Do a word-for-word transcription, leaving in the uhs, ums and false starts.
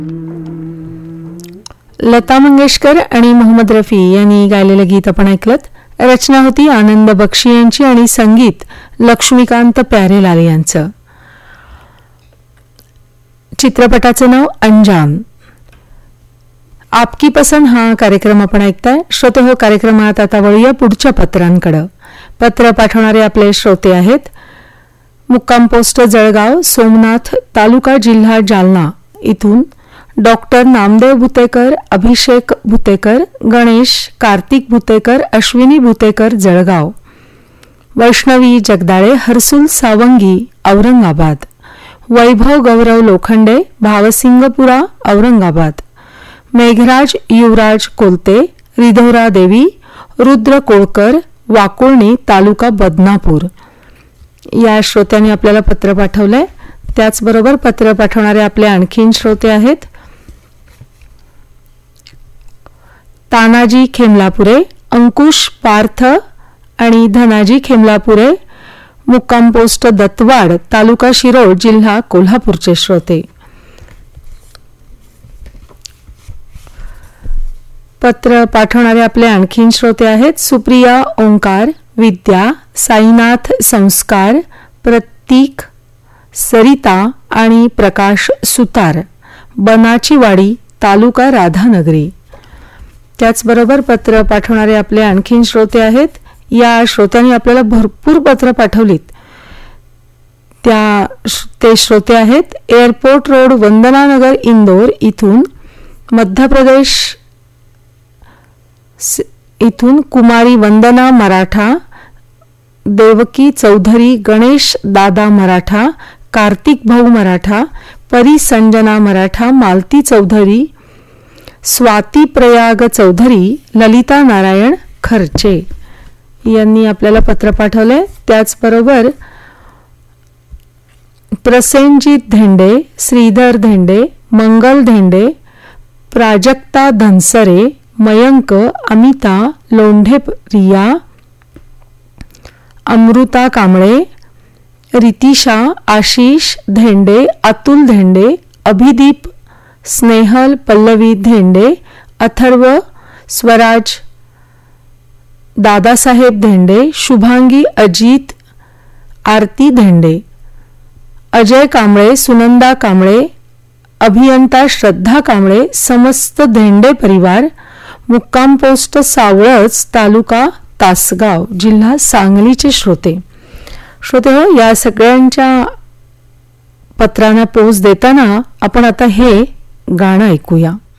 लता मंगेशकर आणि मोहम्मद रफी यांनी गायलेलं गीत आपण ऐकलत. रचना होती आनंद बक्षी यांची आणि संगीत लक्ष्मीकांत प्यारेलाल यांचं. चित्रपटाचं नाव अंजाम. आपकी पसंद हा कार्यक्रम आपण ऐकताय. श्रोते हो, कार्यक्रमात आता वळूया पुढच्या पत्रांकडे. पत्र पाठवणारे आपले श्रोते आहेत मुक्काम पोस्ट जळगाव, सोमनाथ तालुका, जिल्हा जालना इथून डॉक्टर नामदेव भुतेकर, अभिषेक भुतेकर, गणेश कार्तिक भुतेकर, अश्विनी भुतेकर जळगाव, वैष्णवी जगदाळे, हर्सुल सावंगी औरंगाबाद, वैभव गौरव लोखंडे भावसिंगपुरा औरंगाबाद, मेघराज युवराज कोलते, रिधोरा देवी, रुद्र कोळकर वाकुळणी तालुका बदनापूर या श्रोत्यांनी आपल्याला पत्र पाठवलंय. त्याचबरोबर पत्र पाठवणारे आपले आणखीन श्रोते आहेत तानाजी खेमलापुरे, अंकुश पार्थ आणि धनाजी खेमलापुरे, मुक्काम पोस्ट दत्तवाड तालुका शिरोळ जिल्हा कोल्हापूरचे श्रोते. पत्र पाठवणारे आपले आणखीन श्रोते आहेत सुप्रिया ओंकार, विद्या, साईनाथ संस्कार, प्रतीक, सरिता आणि प्रकाश सुतार, बनाचीवाडी तालुका राधानगरी. त्याचबरोबर पत्र पाठवणारे आपले आणखीन श्रोते आहेत. या श्रोत्यांनी आपल्याला भरपूर पत्र पाठवलीत. त्या ते श्रोते आहेत एअरपोर्ट रोड, वंदनानगर, इंदोर इथून मध्य प्रदेश इथून कुमारी वंदना मराठा, देवकी चौधरी, गणेश दादा मराठा, कार्तिक भाऊ मराठा, परी संजना मराठा, मालती चौधरी, स्वाती प्रयाग चौधरी, ललिता नारायण खर्चे यांनी आपल्याला पत्र पाठवले. त्याचबरोबर प्रसेनजीत धेंडे, श्रीधर धेंडे, मंगल धेंडे, प्राजक्ता धनसरे, मयंक, अमिता लोंढे, रिया, अमृता कांबळे, रितिशा, आशिष धेंडे, अतुल धेंडे, अभिदीप, स्नेहल, पल्लवी धेंडे, अथर्व, स्वराज, दादासाहेब धेंडे, शुभांगी, अजित, आरती धेंडे, अजय कांबळे, सुनंदा कांबळे, अभियंता श्रद्धा कांबळे, समस्त धेंडे परिवार, मुक्काम पोस्ट सावळज तालुका तासगाव जिल्हा सांगलीचे श्रोते. श्रोते हो, या सगळ्यांच्या पत्रांना पोच देताना आपण आता हे गाणं ऐकूया.